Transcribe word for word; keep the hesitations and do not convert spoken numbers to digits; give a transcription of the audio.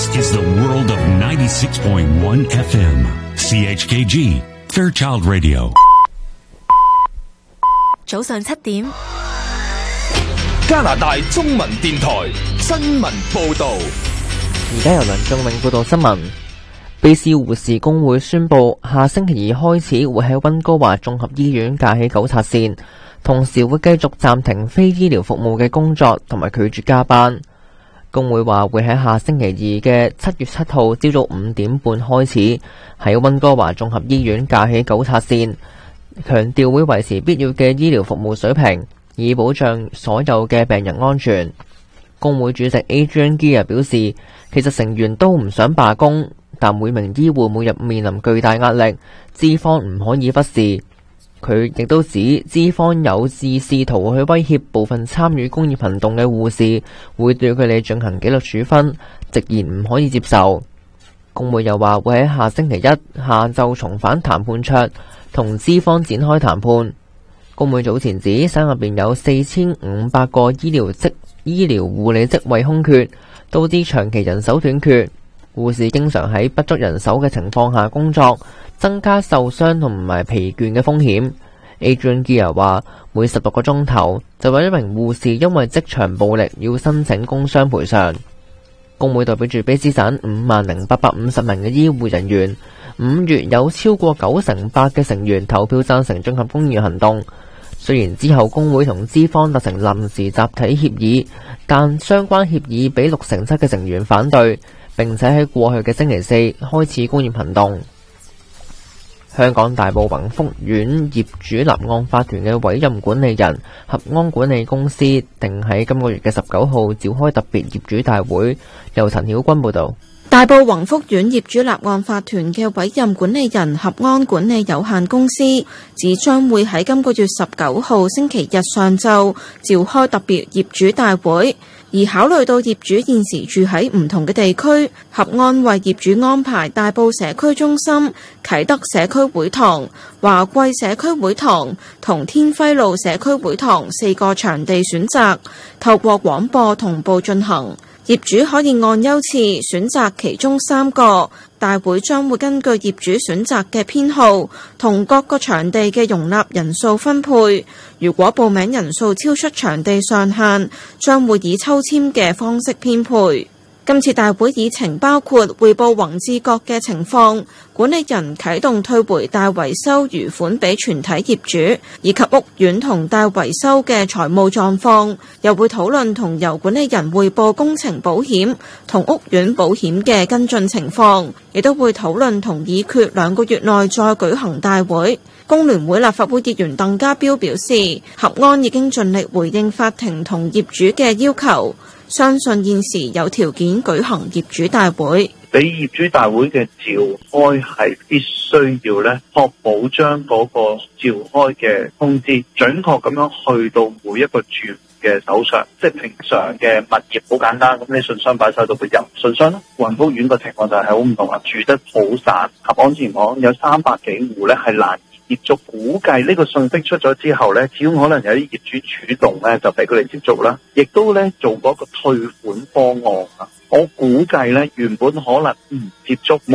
This is the world of ninety-six point one F M C H K G Fairchild Radio。 早上七點， 加拿大中文電台新聞報道。 而家由梁仲明報道新聞。卑詩護士工會宣布，下星期二開始會喺溫哥華綜合醫院架起糾察線，同時會繼續暫停非醫療服務嘅工作，同埋拒絕加班。工會話會喺下星期二嘅七月七號朝早五點半開始喺溫哥華綜合醫院架起糾察線，強調會維持必要嘅醫療服務水平，以保障所有嘅病人安全。工會主席 Adrian Gia 表示，其實成員都唔想罷工，但每名醫護每日面臨巨大壓力，資方唔可以忽視。佢亦都指資方有意試圖去威脅部分參與工業行動嘅護士，會對佢哋進行紀律處分，直言唔可以接受。工會又話會喺下星期一下晝重返談判桌，同資方展開談判。工會早前指省入邊有四千五百個醫療職醫療護理職位空缺，導致長期人手短缺，護士經常喺不足人手嘅情況下工作，增加受傷同埋疲倦嘅風險。Adrian Gia 話每十六個鐘頭就有一名護士因為職場暴力要申請工傷賠償。工會代表住卑詩省五萬零八百五十名嘅醫護人員，五月有超過九成八嘅成員投票贊成綜合工業行動。雖然之後工會同資方達成臨時集體協議，但相關協議俾六成七嘅成員反對，並且喺過去嘅星期四開始工業行動。香港大埔宏福苑業主立案法團嘅委任管理人合安管理公司定喺今個月嘅十九號召開特別業主大會。由陳曉君報道。 大埔宏福苑業主立案法團嘅委任管理人合安管理有限公司指將會喺今個月十九號星期日上晝召開特別業主大會，而考慮到業主現時住喺唔同嘅地區，合安為業主安排大埔社區中心、啟德社區會堂、華貴社區會堂同天輝路社區會堂四個場地選擇，透過廣播同步進行。業主可以按優次選擇其中三個，大會將會根據業主選擇嘅編號同各個場地嘅容納人數分配。如果報名人數超出場地上限，將會以抽籤嘅方式編配。今次大會議程包括匯報宏志閣嘅情況，管理人啟動退回大維修餘款俾全體業主，以及屋苑同大維修嘅財務狀況，又會討論同由管理人匯報工程保險同屋苑保險嘅跟進情況，亦都會討論同議決兩個月內再舉行大會。工聯會立法會議員鄧家彪表示，合安已經盡力回應法庭同業主嘅要求，相信現時有條件舉行業主大會。 俾業主大會嘅召開係必須要咧，確保將嗰個召開嘅通知準確咁樣去到每一個住嘅手上。即係平常嘅物業好簡單，咁你信箱擺晒到佢入信箱啦。宏福苑個情況就係好唔同啦，住得好散。合安前講有三百幾戶咧係難以接觸，估計呢個信息出咗之後咧，始終可能有啲業主主動咧就俾佢哋接觸啦，亦都咧做嗰個退款方案啊。我估計咧原本可能唔接觸。